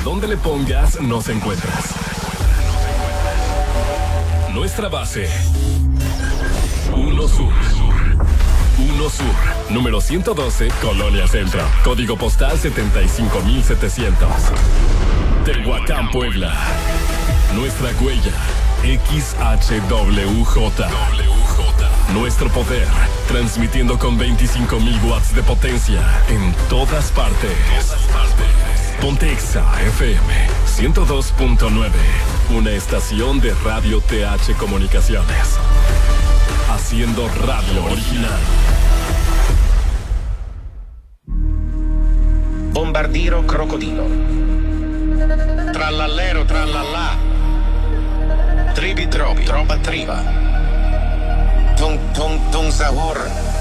donde le pongas, nos encuentras. Nuestra base. 1 Sur. 1 Sur, número 112, Colonia Centro. Código postal 75700. Tehuacán, Puebla. Nuestra huella, XHWJ. Nuestro poder, transmitiendo con 25,000 watts de potencia en todas partes. Pontexa FM 102.9, una estación de Radio TH Comunicaciones. Haciendo radio original. Bombardiro crocodilo. Trallallero trallallà. Tribi tropi, tropa triba. Tung tung tung sahur.